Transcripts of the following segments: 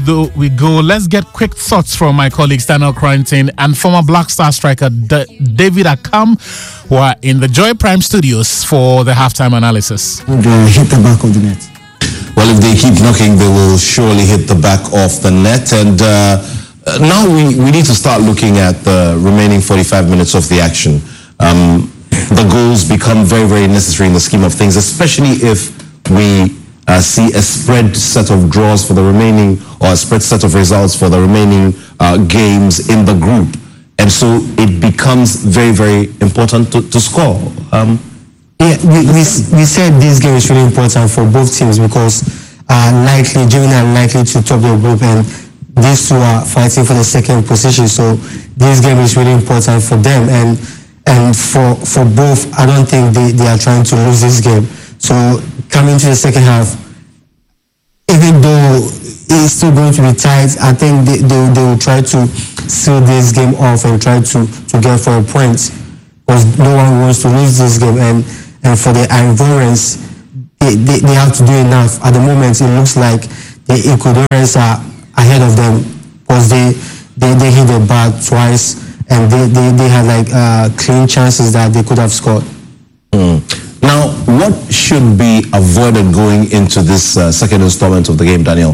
we go, let's get quick thoughts from my colleagues Daniel Cranton and former Black Star striker David Akam, who are in the Joy Prime studios for the halftime analysis. They hit the back of the net. Well, if they keep knocking, they will surely hit the back of the net. And now we need to start looking at the remaining 45 minutes of the action. The goals become very, very necessary in the scheme of things, especially if we see a spread set of draws for the remaining, or a spread set of results for the remaining games in the group. And so it becomes very, very important to score. We said this game is really important for both teams because Germany are likely to top their group, and these two are fighting for the second position. So this game is really important for them, and for both, I don't think they are trying to lose this game. So coming to the second half, even though it's still going to be tight, I think they will try to seal this game off and try to get 4 points, because no one wants to lose this game. And for the Ivorians, they have to do enough. At the moment, it looks like the Ecuadorians are ahead of them because they hit the bar twice, and they had clean chances that they could have scored. Now, what should be avoided going into this second installment of the game, Daniel?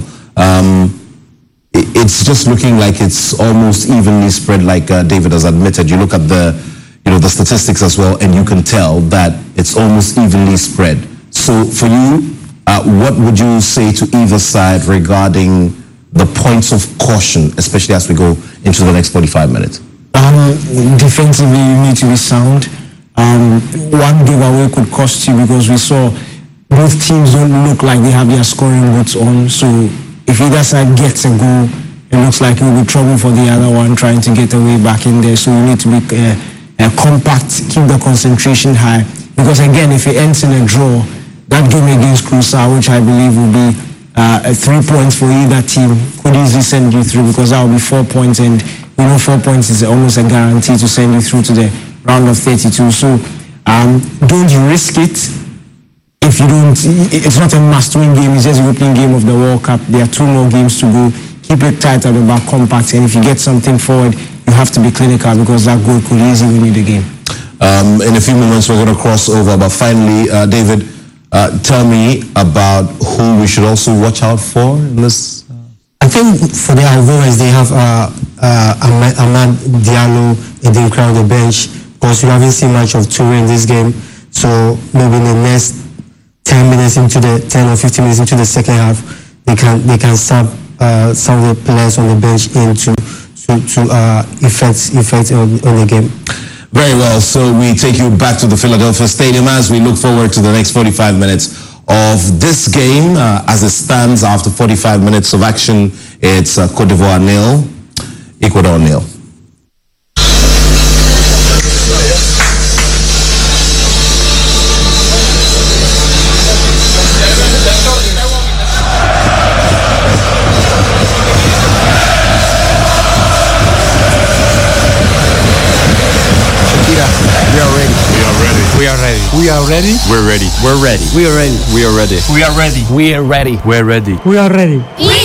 It's just looking like it's almost evenly spread, like David has admitted. You look at the statistics as well, and you can tell that it's almost evenly spread. So for you, what would you say to either side regarding the points of caution, especially as we go into the next 45 minutes? Defensively, you need to be sound. One giveaway could cost you, because we saw both teams don't look like they have their scoring boots on. So if either side gets a goal, it looks like it will be trouble for the other one trying to get away back in there. So you need to be compact, keep the concentration high. Because again, if it ends in a draw, that game against Cruzar, which I believe will be 3 points for either team, could easily send you through, because that will be 4 points, and 4 points is almost a guarantee to send you through to the round of 32. So don't risk it. If you don't, it's not a must-win game. It's just the opening game of the World Cup. There are 2 more games to go. Keep it tight at the back, compact, and if you get something forward, you have to be clinical, because that goal could easily win you the game. In a few moments, we're going to cross over, but finally, David, tell me about who we should also watch out for in this. I think for the Ivorians, they have Amad Diallo in the bench, because we haven't seen much of Toure in this game. So maybe in the next 10 or 15 minutes into the second half, they can sub some of the players on the bench in to effect on the game. Very well. So we take you back to the Philadelphia Stadium as we look forward to the next 45 minutes of this game. As it stands, after 45 minutes of action, it's Cote d'Ivoire 0, Ecuador 0. We are ready. We are ready. We're ready. We're ready. We are ready. We are ready. We are ready. We are ready. We're ready. We are ready. We